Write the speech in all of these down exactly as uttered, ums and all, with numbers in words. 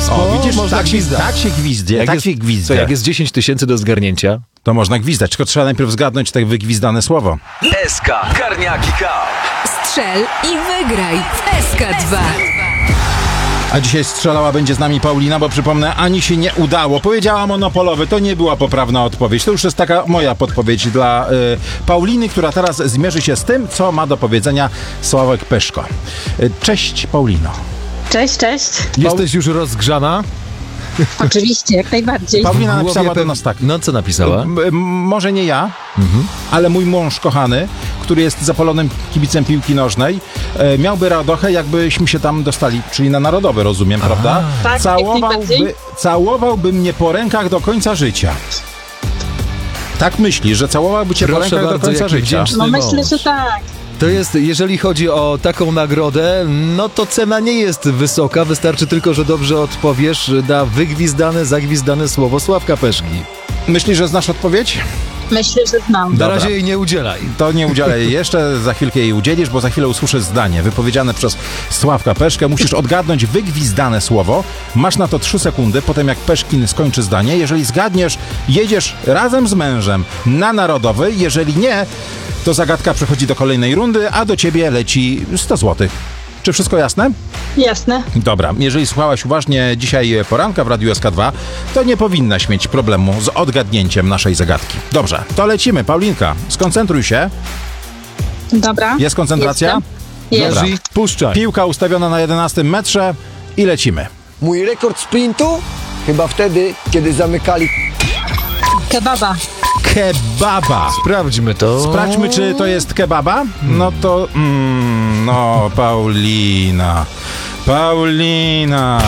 O, widzisz, można tak się, gwizdać. tak się gwizdnie, Jak tak jest, się gwizdze. co, jak jest dziesięć tysięcy do zgarnięcia? To można gwizdać, tylko trzeba najpierw zgadnąć tak wygwizdane słowo. S K Karniaki Cup. Strzel i wygraj w S K dwa. A dzisiaj strzelała będzie z nami Paulina, bo przypomnę, ani się nie udało. Powiedziała monopolowy, to nie była poprawna odpowiedź. To już jest taka moja podpowiedź dla y, Pauliny, która teraz zmierzy się z tym, co ma do powiedzenia Sławek Peszko. Y, cześć, Paulino. Cześć, cześć. Jesteś już rozgrzana? Oczywiście, jak najbardziej. Paulina W napisała głowie do nas tak. No, co napisała? M- m- może nie ja, ale mój mąż kochany, który jest zapalonym kibicem piłki nożnej, e, miałby radochę, jakbyśmy się tam dostali, czyli na narodowy, rozumiem, prawda? Tak, jak Całowałby, najbardziej. całowałby mnie po rękach do końca życia. Tak myśli, że całowałby cię po Proszę rękach do bardzo, końca jaki życia. wdzięczny No myślę, mąż. że tak. To jest, jeżeli chodzi o taką nagrodę, no to cena nie jest wysoka, wystarczy tylko, że dobrze odpowiesz na wygwizdane, zagwizdane słowo Sławka Peszki. Myślisz, że znasz odpowiedź? Myślę, że znam. Na Dobra. razie jej nie udzielaj. To nie udzielę jej jeszcze, za chwilkę jej udzielisz, bo za chwilę usłyszę zdanie wypowiedziane przez Sławka Peszkę. Musisz odgadnąć wygwizdane słowo. Masz na to trzy sekundy, potem jak Peszkin skończy zdanie. Jeżeli zgadniesz, jedziesz razem z mężem na narodowy. Jeżeli nie, to zagadka przechodzi do kolejnej rundy, a do ciebie leci sto złotych. Czy wszystko jasne? Jasne. Dobra, jeżeli słuchałaś uważnie dzisiaj poranka w Radiu S K dwa, to nie powinnaś mieć problemu z odgadnięciem naszej zagadki. Dobrze, to lecimy. Paulinka, skoncentruj się. Dobra. Jest koncentracja? Jest. Dobra. Jerzy, puszczaj. Piłka ustawiona na jedenastym metrze i lecimy. Mój rekord sprintu? Chyba wtedy, kiedy zamykali Kebaba. Kebaba. Sprawdźmy to. Sprawdźmy, czy to jest kebaba. No to... Mm, no, Paulina. Paulina.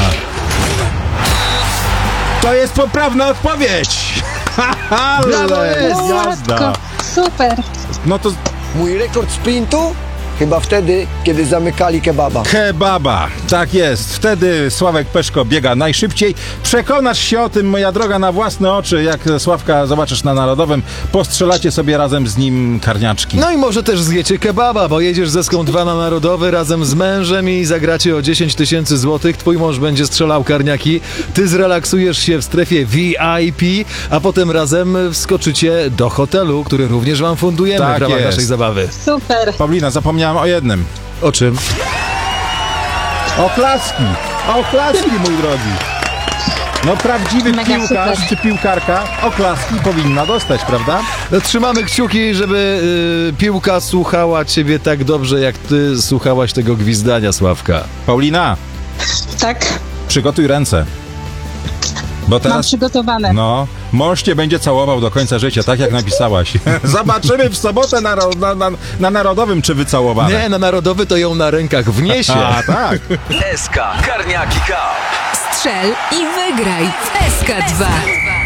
To jest poprawna odpowiedź. Brawo, jest. Jazda. Matko, super. No to mój rekord sprintu? Chyba wtedy, kiedy zamykali kebaba. kebaba. Tak jest. Wtedy Sławek Peszko biega najszybciej. Przekonasz się o tym, moja droga, na własne oczy. Jak Sławka zobaczysz na Narodowym, postrzelacie sobie razem z nim karniaczki. No i może też zjecie kebaba, bo jedziesz ze Ską dwa na Narodowy razem z mężem i zagracie o dziesięć tysięcy złotych. Twój mąż będzie strzelał karniaki, ty zrelaksujesz się w strefie V I P, a potem razem wskoczycie do hotelu, który również wam fundujemy Tak w ramach jest. naszej zabawy. Super. Paulina, zapomniałem o jednym. O czym? Oklaski! Oklaski, mój drogi! No prawdziwy Mega piłkarz super. czy piłkarka oklaski powinna dostać, prawda? No, trzymamy kciuki, żeby y, piłka słuchała ciebie tak dobrze, jak ty słuchałaś tego gwizdania, Sławka. Paulina, Tak. przygotuj ręce. Bo Mam teraz, przygotowane. no, mąż cię będzie całował do końca życia, tak jak napisałaś. Zobaczymy w sobotę na, na, na, na Narodowym, czy wycałowane. Nie, na Narodowy to ją na rękach wniesie. A, tak. S K Karniaki Cup. Strzel i wygraj w S K dwa.